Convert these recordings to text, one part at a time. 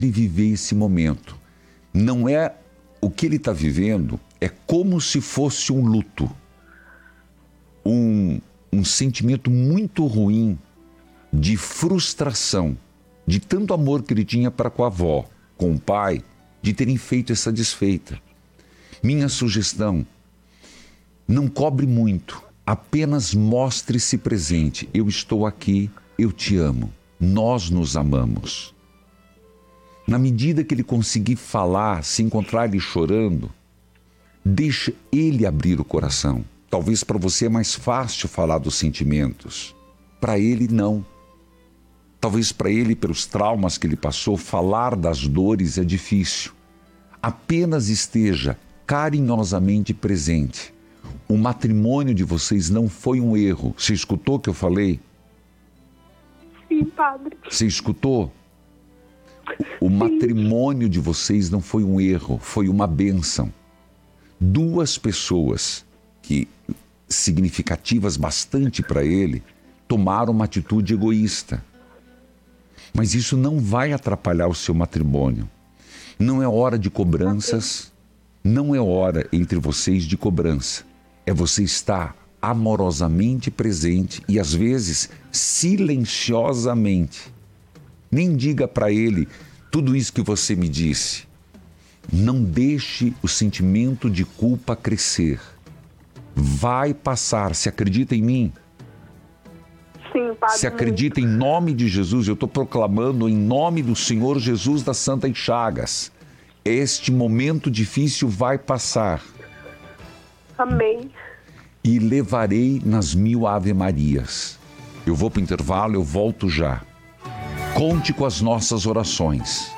viver esse momento. Não é o que ele está vivendo, é como se fosse um luto. Um sentimento muito ruim de frustração, de tanto amor que ele tinha para com a avó, com o pai, de terem feito essa desfeita. Minha sugestão, não cobre muito, apenas mostre-se presente. Eu estou aqui, eu te amo, nós nos amamos. Na medida que ele conseguir falar, se encontrar ele chorando, deixa ele abrir o coração. Talvez para você é mais fácil falar dos sentimentos. Para ele, não. Talvez para ele, pelos traumas que ele passou, falar das dores é difícil. Apenas esteja carinhosamente presente. O matrimônio de vocês não foi um erro. Você escutou o que eu falei? Sim, padre. Você escutou? O matrimônio de vocês não foi um erro, foi uma bênção. Duas pessoas que significativas bastante para ele tomaram uma atitude egoísta. Mas isso não vai atrapalhar o seu matrimônio. Não é hora de cobranças, não é hora entre vocês de cobrança. É você estar amorosamente presente e às vezes silenciosamente. Nem diga para ele tudo isso que você me disse. Não deixe o sentimento de culpa crescer. Vai passar. Se acredita em mim? Sim, padre. Se acredita em nome de Jesus, eu estou proclamando em nome do Senhor Jesus das Santas Chagas. Este momento difícil vai passar. Amém. E levarei nas 1000 Ave-Marias. Eu vou para o intervalo, eu volto já. Conte com as nossas orações.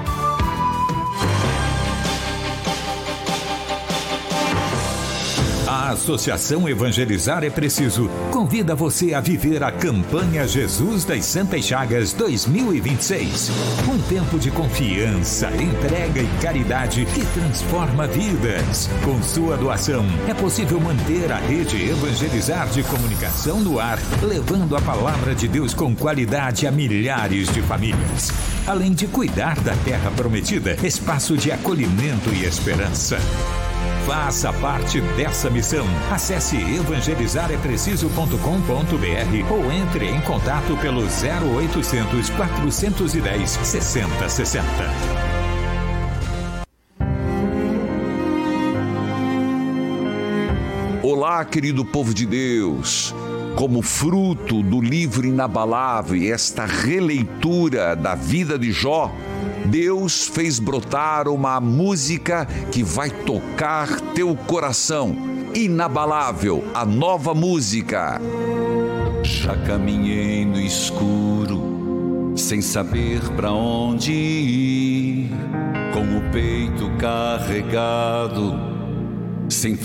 A Associação Evangelizar é Preciso convida você a viver a campanha Jesus das Santas Chagas 2026. Um tempo de confiança, entrega e caridade que transforma vidas. Com sua doação, é possível manter a rede Evangelizar de comunicação no ar, levando a palavra de Deus com qualidade a milhares de famílias. Além de cuidar da terra prometida, espaço de acolhimento e esperança. Faça parte dessa missão. Acesse evangelizarepreciso.com.br ou entre em contato pelo 0800 410 6060. Olá, querido povo de Deus. Como fruto do livro inabalável e esta releitura da vida de Jó, Deus fez brotar uma música que vai tocar teu coração. Inabalável, a nova música. Já caminhei no escuro, sem saber para onde ir, com o peito carregado